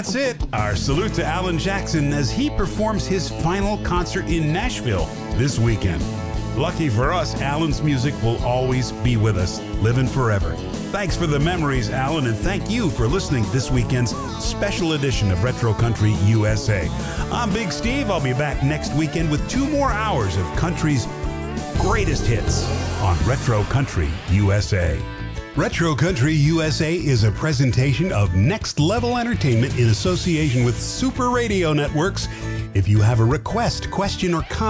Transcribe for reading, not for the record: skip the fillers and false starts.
that's it. Our salute to Alan Jackson as he performs his final concert in Nashville this weekend. Lucky for us, Alan's music will always be with us, living forever. Thanks for the memories, Alan, and thank you for listening to this weekend's special edition of Retro Country USA. I'm Big Steve. I'll be back next weekend with 2 more hours of country's greatest hits on Retro Country USA. Retro Country USA is a presentation of Next Level Entertainment in association with Super Radio Networks. If you have a request, question, or comment,